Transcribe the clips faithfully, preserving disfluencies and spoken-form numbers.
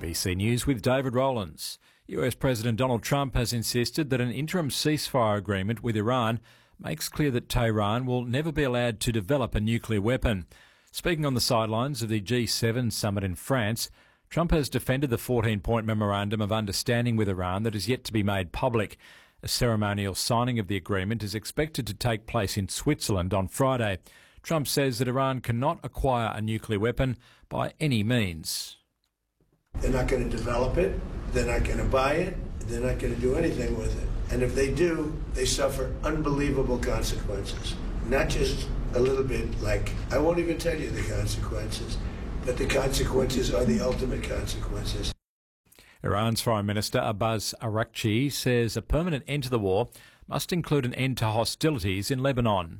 B C News with David Rowlands. U S President Donald Trump has insisted that an interim ceasefire agreement with Iran makes clear that Tehran will never be allowed to develop a nuclear weapon. Speaking on the sidelines of the G seven summit in France, Trump has defended the fourteen-point memorandum of understanding with Iran that is yet to be made public. A ceremonial signing of the agreement is expected to take place in Switzerland on Friday. Trump says that Iran cannot acquire a nuclear weapon by any means. They're not going to develop it, they're not going to buy it, they're not going to do anything with it. And if they do, they suffer unbelievable consequences. Not just a little bit like, I won't even tell you the consequences, but the consequences are the ultimate consequences. Iran's Foreign Minister Abbas Araghchi says a permanent end to the war must include an end to hostilities in Lebanon.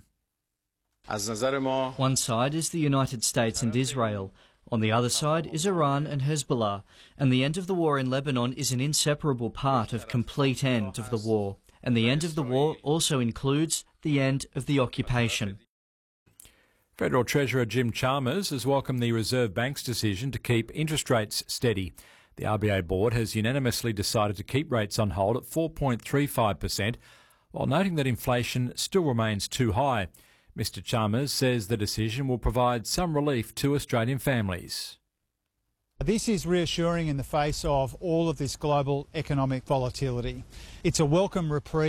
One side is the United States and Israel. On the other side is Iran and Hezbollah. And the end of the war in Lebanon is an inseparable part of complete end of the war. And the end of the war also includes the end of the occupation. Federal Treasurer Jim Chalmers has welcomed the Reserve Bank's decision to keep interest rates steady. The R B A board has unanimously decided to keep rates on hold at four point three five percent, while noting that inflation still remains too high. Mister Chalmers says the decision will provide some relief to Australian families. This is reassuring in the face of all of this global economic volatility. It's a welcome reprieve.